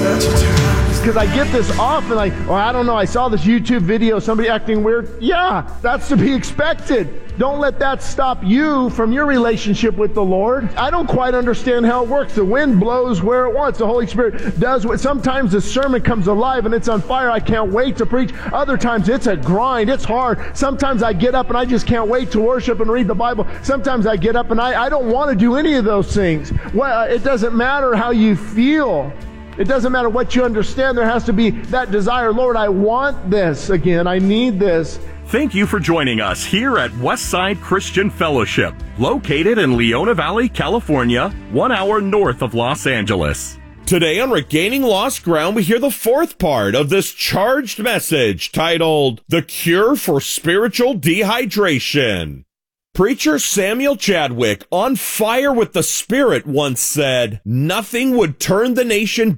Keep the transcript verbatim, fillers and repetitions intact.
Because I get this often, like, oh, I don't know, I saw this YouTube video, somebody acting weird. Yeah, that's to be expected. Don't let that stop you from your relationship with the Lord. I don't quite understand how it works. The wind blows where it wants. The Holy Spirit does what. Sometimes the sermon comes alive and it's on fire. I can't wait to preach. Other times it's a grind. It's hard. Sometimes I get up and I just can't wait to worship and read the Bible. Sometimes I get up and I, I don't want to do any of those things. Well, it doesn't matter how you feel. It doesn't matter what you understand. There has to be that desire. Lord, I want this again. I need this. Thank you for joining us here at Westside Christian Fellowship, located in Leona Valley, California, one hour north of Los Angeles. Today on Regaining Lost Ground, we hear the fourth part of this charged message titled, The Cure for Spiritual Dehydration. Preacher Samuel Chadwick, on fire with the Spirit, once said, "Nothing would turn the nation